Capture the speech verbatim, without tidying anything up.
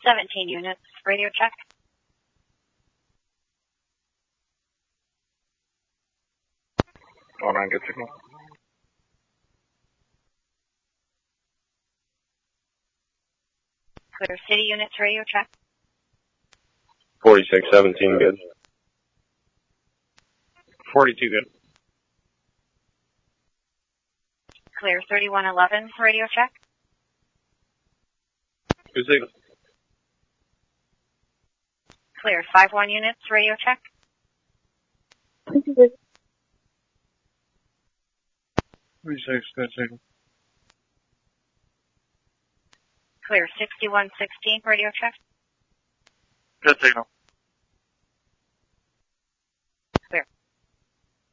seventeen units, radio check. oh nine, good signal. Clear city units, radio check. forty-six seventeen, good. forty-two, good. Clear thirty-one eleven, radio check. Good signal. Clear five one units, radio check. forty-six, good signal. Clear sixty-one sixteen, radio check. Good signal.